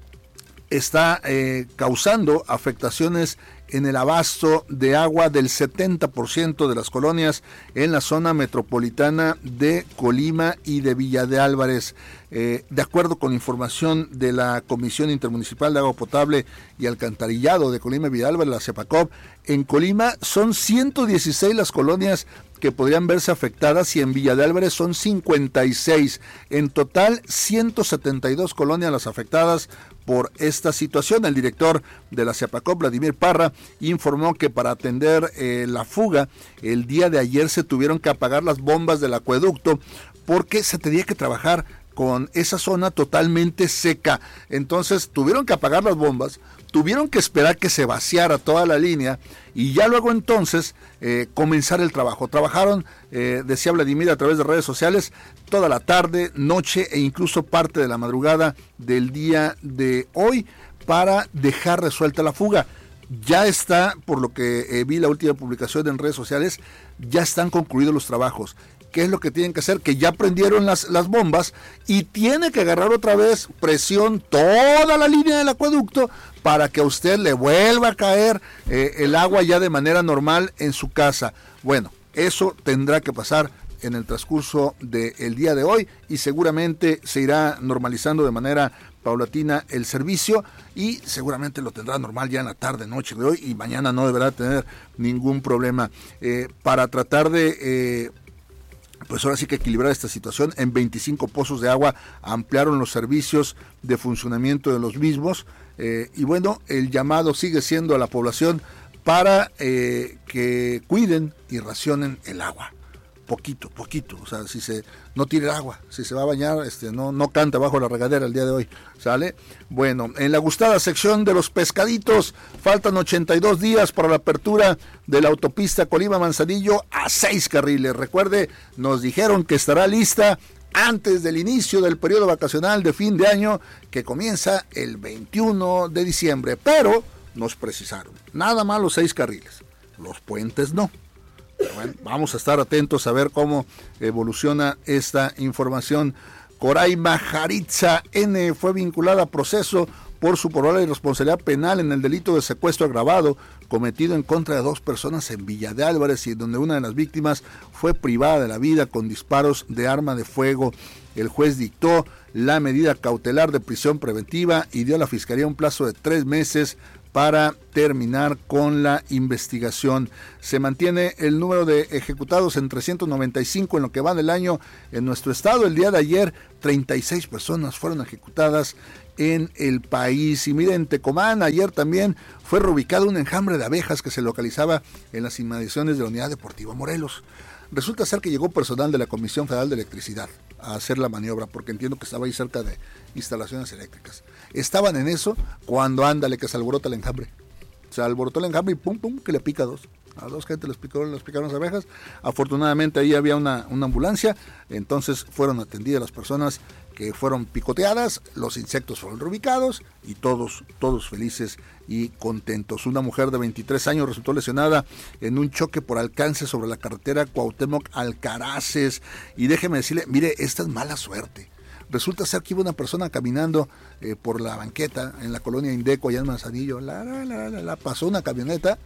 está eh, causando afectaciones en el abasto de agua del setenta por ciento de las colonias en la zona metropolitana de Colima y de Villa de Álvarez. Eh, de acuerdo con información de la Comisión Intermunicipal de Agua Potable y Alcantarillado de Colima y Villa de Álvarez, la CEPACOP, en Colima son ciento dieciséis las colonias que podrían verse afectadas y en Villa de Álvarez son cincuenta y seis. En total, ciento setenta y dos colonias las afectadas por esta situación. El director de la CEPACOP, Vladimir Parra, informó que para atender eh, la fuga, el día de ayer se tuvieron que apagar las bombas del acueducto porque se tenía que trabajar con esa zona totalmente seca. Entonces tuvieron que apagar las bombas, tuvieron que esperar que se vaciara toda la línea y ya luego entonces eh, comenzar el trabajo. Trabajaron, eh, decía Vladimir a través de redes sociales, toda la tarde, noche e incluso parte de la madrugada del día de hoy para dejar resuelta la fuga. Ya está, por lo que eh, vi la última publicación en redes sociales, ya están concluidos los trabajos. ¿Qué es lo que tienen que hacer? Que ya prendieron las, las bombas y tiene que agarrar otra vez presión toda la línea del acueducto para que a usted le vuelva a caer eh, el agua ya de manera normal en su casa. Bueno, eso tendrá que pasar en el transcurso del día de hoy y seguramente se irá normalizando de manera paulatina el servicio y seguramente lo tendrá normal ya en la tarde, noche de hoy y mañana no deberá tener ningún problema. Eh, para tratar de... Eh, Pues ahora sí que equilibrar esta situación, en veinticinco pozos de agua ampliaron los servicios de funcionamiento de los mismos eh, y bueno, el llamado sigue siendo a la población para eh, que cuiden y racionen el agua. Poquito, poquito, o sea, si se no tire agua, si se va a bañar, este no no canta bajo la regadera el día de hoy, ¿sale? Bueno, en la gustada sección de los pescaditos, faltan ochenta y dos días para la apertura de la autopista Colima-Manzanillo a seis carriles. Recuerde, nos dijeron que estará lista antes del inicio del periodo vacacional de fin de año, que comienza el veintiuno de diciembre, pero nos precisaron, nada más los seis carriles, los puentes no. Pero bueno, vamos a estar atentos a ver cómo evoluciona esta información. Coraima Jaritza N. fue vinculada a proceso por su probable responsabilidad penal en el delito de secuestro agravado cometido en contra de dos personas en Villa de Álvarez, y donde una de las víctimas fue privada de la vida con disparos de arma de fuego. El juez dictó la medida cautelar de prisión preventiva y dio a la Fiscalía un plazo de tres meses para terminar con la investigación. Se mantiene el número de ejecutados en trescientos noventa y cinco en lo que va del año en nuestro estado. El día de ayer, treinta y seis personas fueron ejecutadas en el país. Y miren, en Tecomán, ayer también fue reubicado un enjambre de abejas que se localizaba en las inmediaciones de la Unidad Deportiva Morelos. Resulta ser que llegó personal de la Comisión Federal de Electricidad a hacer la maniobra, porque entiendo que estaba ahí cerca de instalaciones eléctricas. Estaban en eso cuando ándale que se alborota el enjambre. Se alborotó el enjambre y pum, pum, que le pica a dos. A dos gente les picaron, les picaron las abejas. Afortunadamente ahí había una, una ambulancia, entonces fueron atendidas las personas que fueron picoteadas, los insectos fueron reubicados y todos, todos felices y contentos. Una mujer de veintitrés años resultó lesionada en un choque por alcance sobre la carretera Cuauhtémoc-Alcaraces. Y déjeme decirle, mire, esta es mala suerte. Resulta ser que iba una persona caminando eh, por la banqueta en la colonia Indeco, allá en Manzanillo. La, la, la, la, la, pasó una camioneta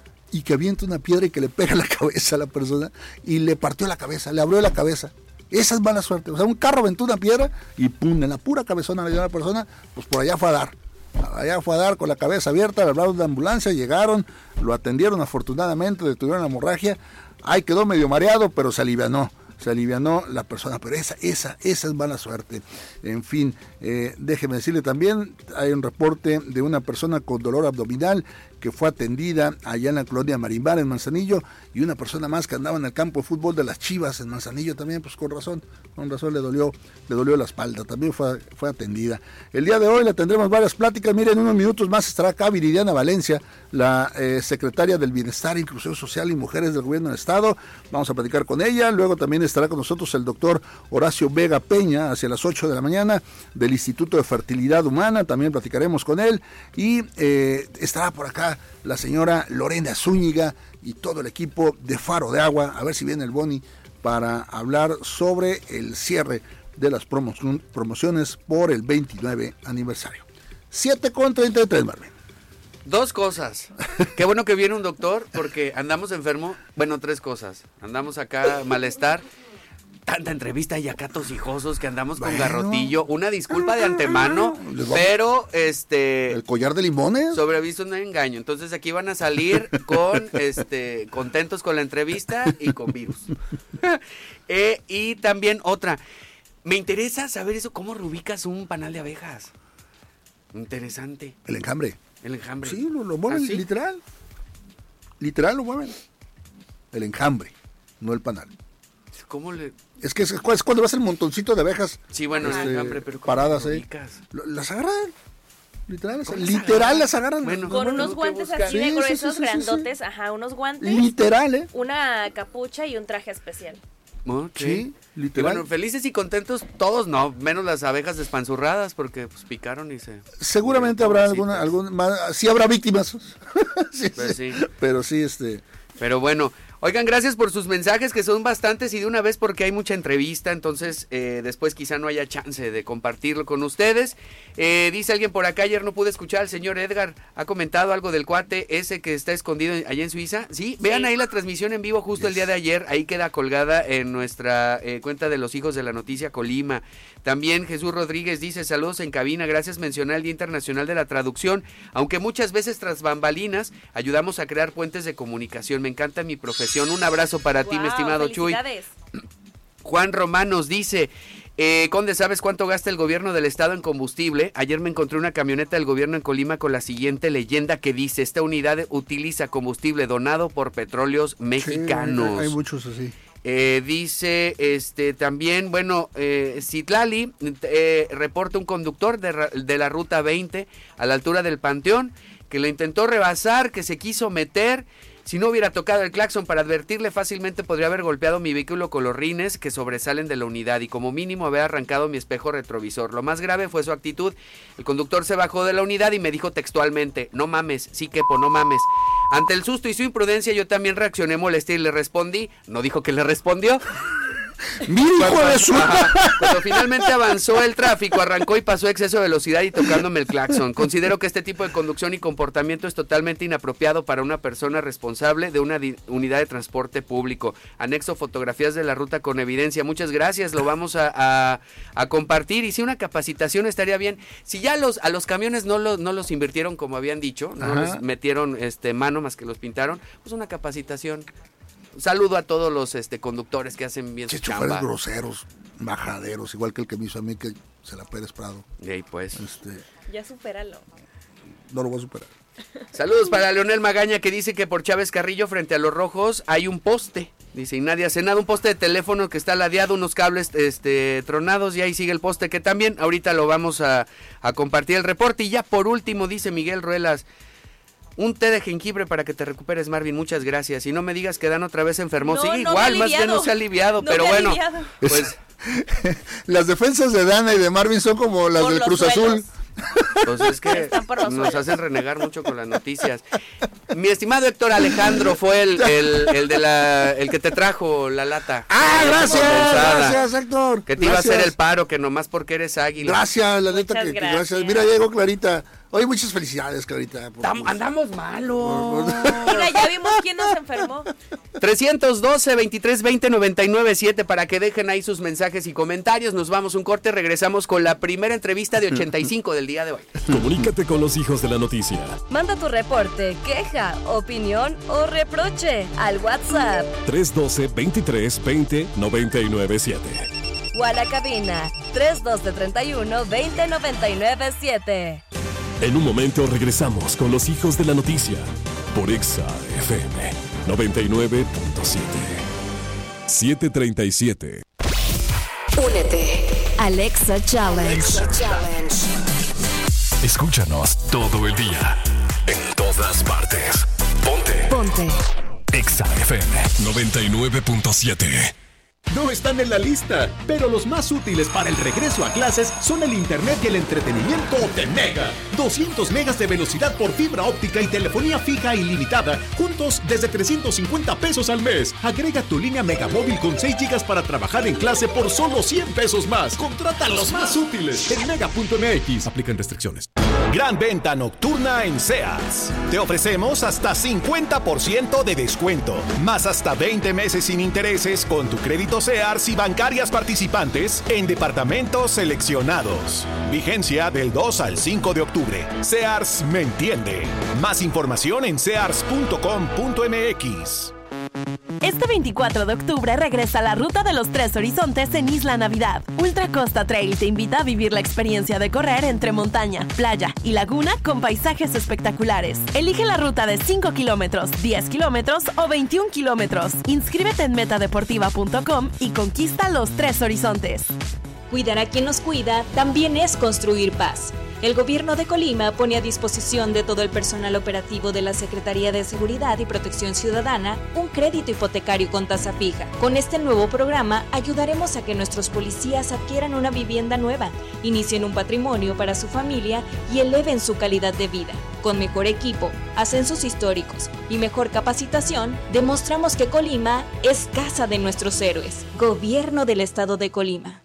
y que avienta una piedra y que le pega la cabeza a la persona y le partió la cabeza, le abrió la cabeza. Esa es mala suerte. O sea, un carro aventó una piedra y pum, en la pura cabezona le dio a la persona, pues por allá fue a dar. Allá fue a dar con la cabeza abierta, le hablaron de ambulancia, llegaron, lo atendieron afortunadamente, detuvieron la hemorragia. Ahí quedó medio mareado, pero se alivianó. Se alivianó la persona, pero esa, esa, esa es mala suerte. En fin, eh, déjeme decirle también, hay un reporte de una persona con dolor abdominal que fue atendida allá en la colonia Marimbar, en Manzanillo, y una persona más que andaba en el campo de fútbol de las Chivas en Manzanillo también, pues con razón, con razón le dolió, le dolió la espalda, también fue, fue atendida. El día de hoy le tendremos varias pláticas. Miren, en unos minutos más estará acá Viridiana Valencia, la eh, secretaria del Bienestar, Inclusión Social y Mujeres del Gobierno del Estado. Vamos a platicar con ella. Luego también estará con nosotros el doctor Horacio Vega Peña, hacia las ocho de la mañana, del Instituto de Fertilidad Humana, también platicaremos con él. Y eh, estará por acá la señora Lorena Zúñiga y todo el equipo de Faro de Agua, a ver si viene el Boni para hablar sobre el cierre de las promo- promociones por el veintinueve aniversario. siete con treinta y tres, Marvin. Dos cosas. Qué bueno que viene un doctor, porque andamos enfermo. Bueno, tres cosas. Andamos acá, malestar. Tanta entrevista y acá tosijosos que andamos con bueno. garrotillo. Una disculpa de antemano, pero este... ¿El collar de limones? Sobre aviso no hay engaño. Entonces aquí van a salir con este contentos con la entrevista y con virus. eh, y también otra. Me interesa saber eso, cómo reubicas un panal de abejas. Interesante. El enjambre. El enjambre. Sí, lo, lo mueven, ¿Ah, sí? literal. Literal lo mueven. El enjambre, no el panal. ¿Cómo le...? Es que es, es cuando ves el montoncito de abejas. Sí, bueno, este, el enjambre, pero ¿cómo paradas ahí. Las agarran. Literal, las, literal agarran? las agarran. Bueno, con unos guantes así de sí, gruesos, sí, sí, grandotes, sí, sí. Ajá, unos guantes. Literal, ¿eh? Una capucha y un traje especial. Okay. Sí, literal. Y bueno, felices y contentos todos, no, menos las abejas despanzurradas porque pues picaron y se... Seguramente habrá alguna, alguna más, sí habrá víctimas. sí, pues sí. sí. Pero sí, este... Pero bueno, oigan, gracias por sus mensajes, que son bastantes y de una vez porque hay mucha entrevista, entonces eh, después quizá no haya chance de compartirlo con ustedes. Eh, dice alguien por acá, ayer no pude escuchar al señor Edgar, ha comentado algo del cuate ese que está escondido allá en Suiza. Sí, sí. Vean ahí la transmisión en vivo justo yes. el día de ayer, ahí queda colgada en nuestra eh, cuenta de los Hijos de la Noticia Colima. También Jesús Rodríguez dice, saludos en cabina, gracias, mencionar el Día Internacional de la Traducción, aunque muchas veces tras bambalinas ayudamos a crear puentes de comunicación. Me encanta mi profesión. Un abrazo para wow, ti, mi estimado Chuy. Juan Román nos dice, Eh, Conde, ¿sabes cuánto gasta el gobierno del estado en combustible? Ayer me encontré una camioneta del gobierno en Colima con la siguiente leyenda que dice: esta unidad utiliza combustible donado por Petróleos Mexicanos. Sí, hay muchos así. Eh, dice este también, bueno, eh, Citlali eh, reporta un conductor de, de la ruta veinte a la altura del Panteón que lo intentó rebasar, que se quiso meter. Si no hubiera tocado el claxon para advertirle, fácilmente podría haber golpeado mi vehículo con los rines que sobresalen de la unidad y como mínimo haber arrancado mi espejo retrovisor. Lo más grave fue su actitud. El conductor se bajó de la unidad y me dijo textualmente: no mames, sí quepo, no mames. Ante el susto y su imprudencia yo también reaccioné molesta y le respondí. No dijo que le respondió. ¡Mi hijo de su! Cuando finalmente avanzó el tráfico, arrancó y pasó a exceso de velocidad y tocándome el claxon. Considero que este tipo de conducción y comportamiento es totalmente inapropiado para una persona responsable de una di- unidad de transporte público. Anexo fotografías de la ruta con evidencia. Muchas gracias, lo vamos a, a, a compartir. Y si una capacitación estaría bien. Si ya los, a los camiones no, lo, no los invirtieron como habían dicho, no Ajá. les metieron este, mano más que los pintaron, pues una capacitación. Saludo a todos los este, conductores que hacen bien Sí, su choferes chamba. groseros, majaderos, igual que el que me hizo a mí, que se la Pérez Prado. Y ahí pues. Este, Ya supéralo. no lo voy a superar. Saludos para Leonel Magaña, que dice que por Chávez Carrillo frente a los rojos hay un poste. Dice, y nadie hace nada, un poste de teléfono que está ladeado, unos cables este, tronados, y ahí sigue el poste, que también ahorita lo vamos a, a compartir el reporte. Y ya por último dice Miguel Ruelas: un té de jengibre para que te recuperes, Marvin, muchas gracias. Y no me digas que Dan otra vez enfermó. No, Sigue no igual, me ha más bien no se ha aliviado, No pero me ha bueno, aliviado. pues, Las defensas de Dana y de Marvin son como las Por del los Cruz suelos. Azul. pues es que Están por los nos suelos. hacen renegar mucho con las noticias. Mi estimado Héctor Alejandro fue el, el, el de la el que te trajo la lata. ¡Ah, gracias! Condensada. Gracias, Héctor. Que te iba a Gracias. hacer el paro, que nomás porque eres águila. Gracias, la neta, Muchas que, que gracias. gracias. Mira, ya llegó Clarita. Oye, muchas felicidades, Clarita. por- Tam- andamos malos. Mira, ya vimos quién nos enfermó. trescientos doce, veintitrés veinte, noventa y nueve siete para que dejen ahí sus mensajes y comentarios. Nos vamos un corte, regresamos con la primera entrevista de ochenta y cinco del día de hoy. Comunícate con los hijos de la noticia. Manda tu reporte, queja, opinión o reproche al WhatsApp tres uno dos, veintitrés veinte, noventa y nueve siete. o a la cabina tres uno dos, treinta y uno, veinte, noventa y nueve siete. En un momento regresamos con los hijos de la noticia por Exa F M noventa y nueve punto siete. siete treinta y siete. Únete. Alexa Challenge. Escúchanos todo el día, en todas partes. Ponte. Ponte. Exa F M noventa y nueve punto siete. No están en la lista, pero los más útiles para el regreso a clases son el internet y el entretenimiento de Mega. doscientos megas de velocidad por fibra óptica y telefonía fija ilimitada, juntos desde trescientos cincuenta pesos al mes. Agrega tu línea Megamóvil con seis gigas para trabajar en clase por solo cien pesos más. Contrata los más útiles en mega punto m x. Aplican restricciones. Gran venta nocturna en Sears. Te ofrecemos hasta cincuenta por ciento de descuento, más hasta veinte meses sin intereses con tu crédito Sears y bancarias participantes en departamentos seleccionados. Vigencia del dos al cinco de octubre. Sears me entiende. Más información en sears punto com punto m x. Este veinticuatro de octubre regresa la Ruta de los Tres Horizontes en Isla Navidad. Ultra Costa Trail te invita a vivir la experiencia de correr entre montaña, playa y laguna con paisajes espectaculares. Elige la ruta de cinco kilómetros, diez kilómetros o veintiún kilómetros. Inscríbete en metadeportiva punto com y conquista los tres horizontes. Cuidar a quien nos cuida también es construir paz. El gobierno de Colima pone a disposición de todo el personal operativo de la Secretaría de Seguridad y Protección Ciudadana un crédito hipotecario con tasa fija. Con este nuevo programa ayudaremos a que nuestros policías adquieran una vivienda nueva, inicien un patrimonio para su familia y eleven su calidad de vida. Con mejor equipo, ascensos históricos y mejor capacitación, demostramos que Colima es casa de nuestros héroes. Gobierno del Estado de Colima.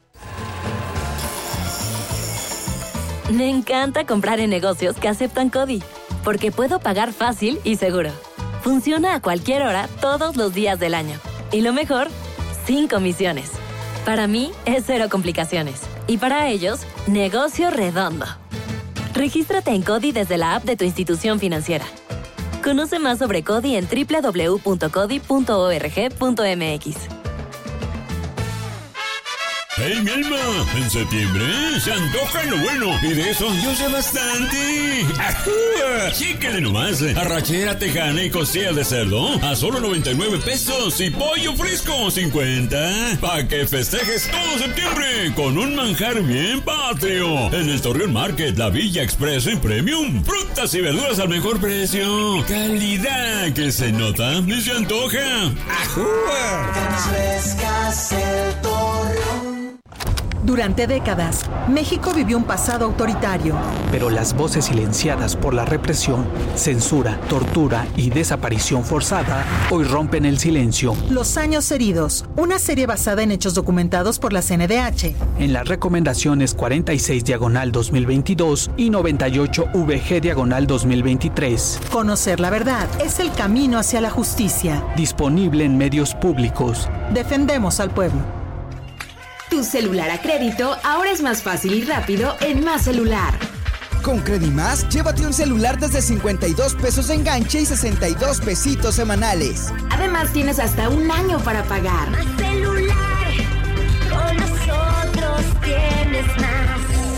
Me encanta comprar en negocios que aceptan CODI, porque puedo pagar fácil y seguro. Funciona a cualquier hora, todos los días del año. Y lo mejor, sin comisiones. Para mí, es cero complicaciones. Y para ellos, negocio redondo. Regístrate en CODI desde la app de tu institución financiera. Conoce más sobre CODI en doble u doble u doble u punto codi punto org punto m x. ¡Hey, mi alma! En septiembre se antoja lo bueno y de eso yo sé bastante. ¡Ajúa! Chíquele nomás. Arrachera tejana y costilla de cerdo a solo noventa y nueve pesos y pollo fresco cincuenta. Pa' que festejes todo septiembre con un manjar bien patrio. En el Torreón Market, la Villa Express en Premium. Frutas y verduras al mejor precio. Calidad que se nota y se antoja. ¡Ajúa! Frescas el Torreón. Durante décadas, México vivió un pasado autoritario. Pero las voces silenciadas por la represión, censura, tortura y desaparición forzada hoy rompen el silencio. Los años heridos, una serie basada en hechos documentados por la C N D H. En las recomendaciones cuarenta y seis diagonal dos mil veintidós y noventa y ocho V G diagonal dos mil veintitrés. Conocer la verdad es el camino hacia la justicia. Disponible en medios públicos. Defendemos al pueblo. Tu celular a crédito ahora es más fácil y rápido en Más Celular. Con Credimás, llévate un celular desde cincuenta y dos pesos de enganche y sesenta y dos pesitos semanales. Además, tienes hasta un año para pagar. Más Celular, con nosotros tienes más.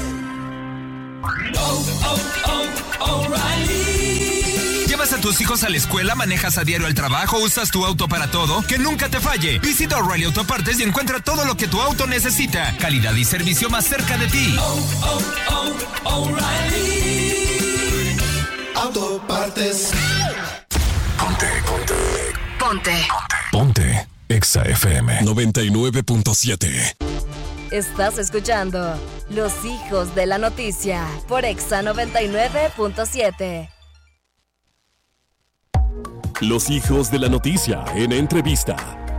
Oh, oh, oh, O'Reilly. ¿Llevas a tus hijos a la escuela, manejas a diario al trabajo, usas tu auto para todo? ¡Que nunca te falle! Visita O'Reilly Autopartes y encuentra todo lo que tu auto necesita. Calidad y servicio más cerca de ti. Oh, oh, oh, O'Reilly Autopartes. Ponte, ponte. Ponte. Ponte. Exa F M noventa y nueve punto siete. Estás escuchando Los Hijos de la Noticia por Exa noventa y nueve punto siete. Los Hijos de la Noticia en entrevista.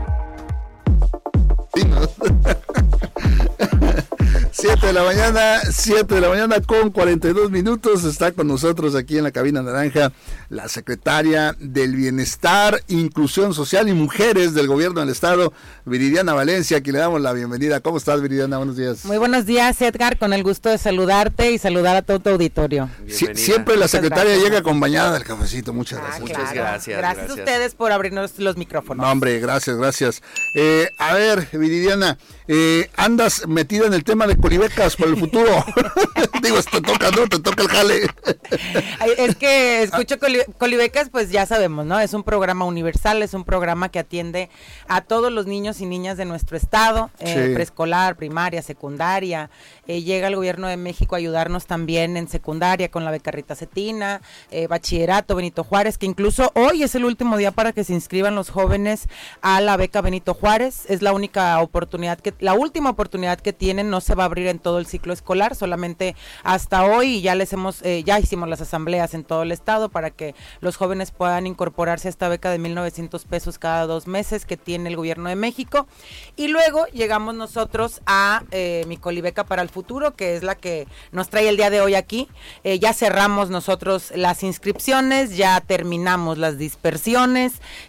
siete de la mañana, siete de la mañana con cuarenta y dos minutos. Está con nosotros aquí en la cabina naranja la secretaria del Bienestar, Inclusión Social y Mujeres del Gobierno del Estado, Viridiana Valencia, a quien le damos la bienvenida. ¿Cómo estás, Viridiana? Buenos días. Muy buenos días, Edgar, con el gusto de saludarte y saludar a todo tu auditorio. Sie- siempre la secretaria llega acompañada del cafecito. Muchas gracias. Ah, Muchas claro. gracias, gracias. gracias. a ustedes por abrirnos los micrófonos. No, hombre, gracias, gracias. Eh, a ver, Viridiana, eh, andas metida en el tema de colibecas por el futuro. Digo, te toca, ¿no? Te toca el jale. Ay, es que escucho Coli- Colibecas, pues ya sabemos, ¿no? Es un programa universal, es un programa que atiende a todos los niños y niñas de nuestro estado, eh, Sí. preescolar, primaria, secundaria. Eh, llega el Gobierno de México a ayudarnos también en secundaria con la beca Rita Cetina, eh, bachillerato Benito Juárez, que incluso hoy es el último día para que se inscriban los jóvenes a la beca Benito Juárez. Es la única oportunidad que, la última oportunidad que tienen, no se va a abrir en todo el ciclo escolar, solamente hasta hoy, y ya les hemos, eh, ya hicimos las asambleas en todo el estado para que los jóvenes puedan incorporarse a esta beca de mil novecientos pesos cada dos meses que tiene el Gobierno de México. Y luego llegamos nosotros a eh, mi Colibeca para el futuro, que es la que nos trae el día de hoy aquí. Eh, ya cerramos nosotros las inscripciones, ya terminamos las dispersiones,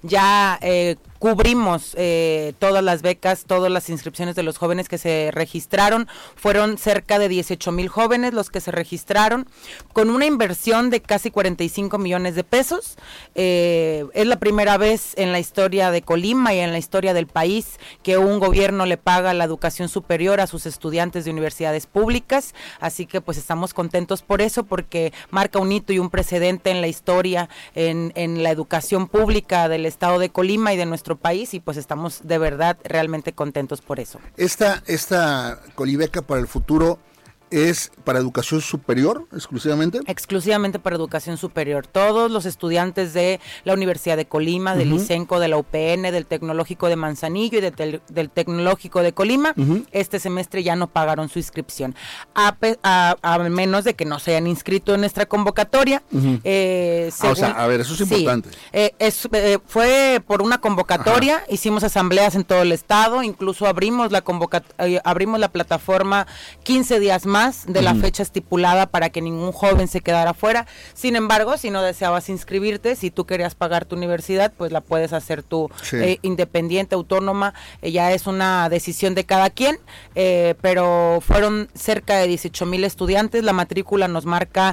ya eh, cubrimos eh, todas las becas, todas las inscripciones de los jóvenes que se registraron. Fueron cerca de dieciocho mil jóvenes los que se registraron, con una inversión de casi cuarenta y cinco millones de pesos. Eh, es la primera vez en la historia de Colima y en la historia del país que un gobierno le paga la educación superior a sus estudiantes de universidades públicas, así que pues estamos contentos por eso, porque marca un hito y un precedente en la historia, en, en la educación pública del estado de Colima y de nuestro país, y pues estamos de verdad realmente contentos por eso. Esta, esta Colibeca para el futuro ¿es para educación superior exclusivamente? Exclusivamente para educación superior. Todos los estudiantes de la Universidad de Colima, del Uh-huh. ICENCO, de la U P N, del Tecnológico de Manzanillo y de tel- del Tecnológico de Colima, Uh-huh. este semestre ya no pagaron su inscripción. A, pe- a- a menos de que no se hayan inscrito en nuestra convocatoria. Uh-huh. eh, Ah, o sea, según- a ver, eso es sí, importante. eh, es, eh, fue por una convocatoria, hicimos asambleas en todo el estado, incluso abrimos la convoca- eh, abrimos la plataforma quince días más de la Ujú. fecha estipulada para que ningún joven se quedara fuera. Sin embargo, si no deseabas inscribirte, si tú querías pagar tu universidad, pues la puedes hacer tú Sí. eh, independiente, autónoma, eh, ya es una decisión de cada quien, eh, pero fueron cerca de dieciocho mil estudiantes, la matrícula nos marca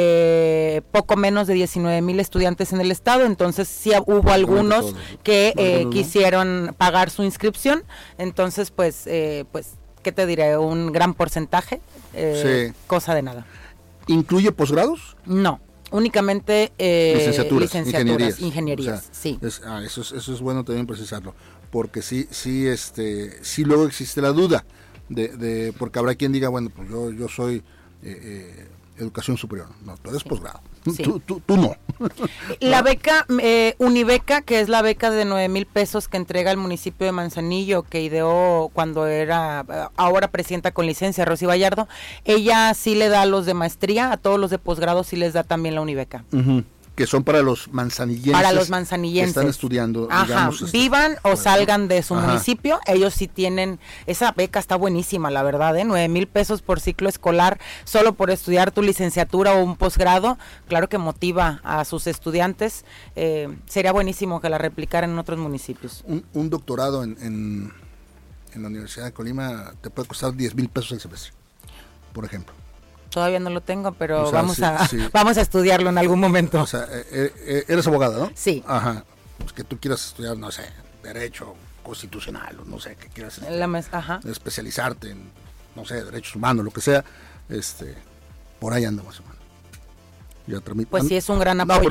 eh, poco menos de diecinueve mil estudiantes en el estado, entonces sí hubo algunos todos. que eh, Algunos no. quisieron pagar su inscripción, entonces pues, eh, pues ¿qué te diré? Un gran porcentaje, eh, sí. cosa de nada. ¿Incluye posgrados? No, únicamente eh, licenciaturas, licenciaturas, ingenierías, ingenierías, o sea, sí. Es, ah, eso, es, eso es bueno también precisarlo, porque sí, sí, este, sí luego existe la duda, de, de porque habrá quien diga, bueno, pues yo, yo soy eh, eh, educación superior, no, tú eres sí. posgrado, sí. tú, tú, tú no. La beca, eh, Unibeca, que es la beca de nueve mil pesos que entrega el municipio de Manzanillo, que ideó cuando era, ahora presidenta con licencia, Rosy Vallardo, ella sí le da a los de maestría, a todos los de posgrado sí les da también la Unibeca. Uh-huh. Que son para los manzanillenses. Para los manzanillenses. Que están estudiando, Ajá, digamos. Este, vivan o salgan de su Ajá. municipio, ellos sí tienen, esa beca está buenísima, la verdad, ¿eh? nueve mil pesos por ciclo escolar, solo por estudiar tu licenciatura o un posgrado, claro que motiva a sus estudiantes, eh, sería buenísimo que la replicaran en otros municipios. Un, un doctorado en, en, en la Universidad de Colima te puede costar diez mil pesos el semestre, por ejemplo. Todavía no lo tengo, pero o sea, vamos sí, a sí. vamos a estudiarlo en algún momento. O sea, eh, eh, eres abogada, ¿no? Sí. Ajá. Pues que tú quieras estudiar, no sé, derecho constitucional, o no sé, que quieras este, La mes, ajá. especializarte en, no sé, derechos humanos, lo que sea, este, por ahí anda más o menos. Ya pues sí, es un gran no, apoyo.